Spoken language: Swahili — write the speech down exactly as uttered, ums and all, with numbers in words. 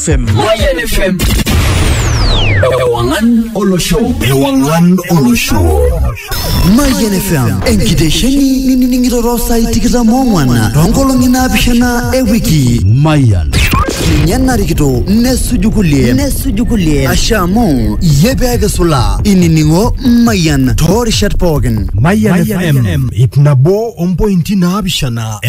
F M. Mayan F M. Ewangan Olo Show. Ewangan Olo Show. Mayan F M. Enkitesheni nini ningirorosa itikisa mongwana. Rongolo ngina abishana ewiki. Mayan. Nyana rikito nesujukulie nesujukulie ashamu yebega sula ininingo Mayan Torishat Pogen Mayan F M. Ipnabo ompo intina abishana